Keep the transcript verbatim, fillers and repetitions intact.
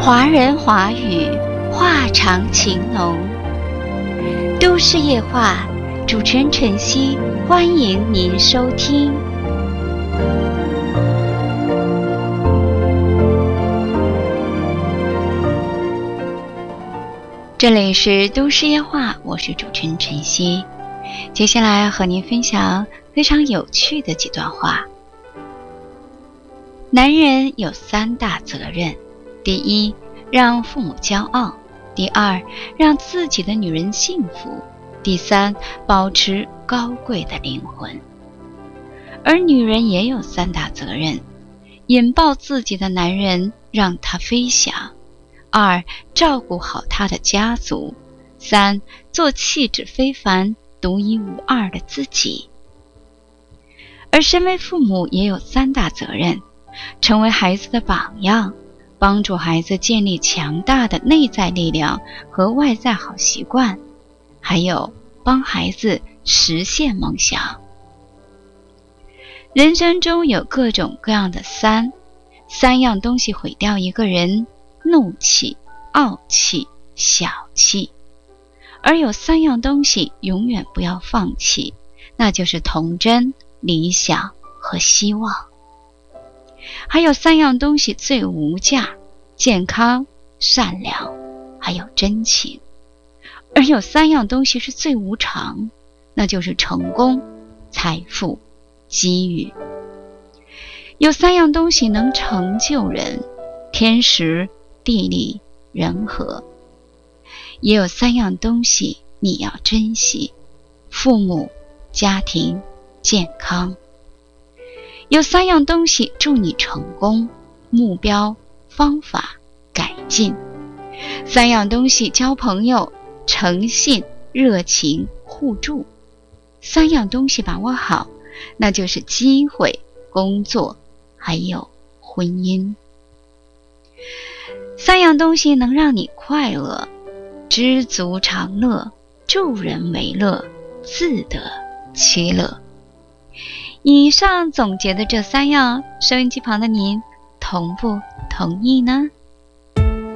华人华语，话长情浓。都市夜话，主持人晨曦，欢迎您收听。这里是都市夜话，我是主持人晨曦。接下来和您分享非常有趣的几段话。男人有三大责任：第一，让父母骄傲；第二，让自己的女人幸福；第三，保持高贵的灵魂。而女人也有三大责任：引爆自己的男人，让他飞翔；二，照顾好他的家族；三，做气质非凡、独一无二的自己。而身为父母也有三大责任：成为孩子的榜样，帮助孩子建立强大的内在力量和外在好习惯，还有帮孩子实现梦想。人生中有各种各样的三，三样东西毁掉一个人：怒气、傲气、小气。而有三样东西永远不要放弃，那就是童真、理想和希望。还有三样东西最无价：健康、善良，还有真情。而有三样东西是最无常，那就是成功、财富、机遇。有三样东西能成就人：天时、地利、人和。也有三样东西你要珍惜：父母、家庭、健康。有三样东西助你成功：目标、方法、改进。三样东西交朋友：诚信、热情、互助。三样东西把握好，那就是机会、工作，还有婚姻。三样东西能让你快乐：知足常乐，助人为乐，自得其乐。以上总结的这三样，收音机旁的您同不同意呢？